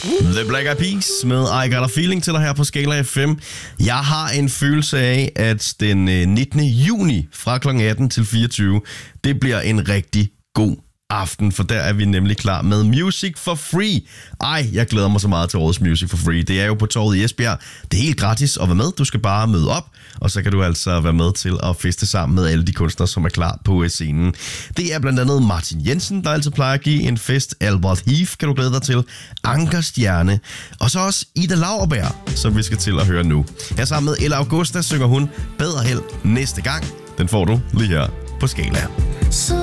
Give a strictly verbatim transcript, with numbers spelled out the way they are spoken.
The Black Eyed Peas med I Got a Feeling til dig her på Skala F M. Jeg har en følelse af, at den nittende juni fra klokken atten til fireogtyve, det bliver en rigtig god aften, for der er vi nemlig klar med Music for Free. Ej, jeg glæder mig så meget til årets Music for Free. Det er jo på torvet i Esbjerg. Det er helt gratis at være med. Du skal bare møde op, og så kan du altså være med til at feste sammen med alle de kunstnere, som er klar på scenen. Det er blandt andet Martin Jensen, der altid plejer at give en fest. Albert Heath kan du glæde dig til. Anker Stjerne. Og så også Ida Lauerberg, som vi skal til at høre nu. Her sammen med Ella Augusta synger hun Bedre Held næste gang. Den får du lige her på Skala.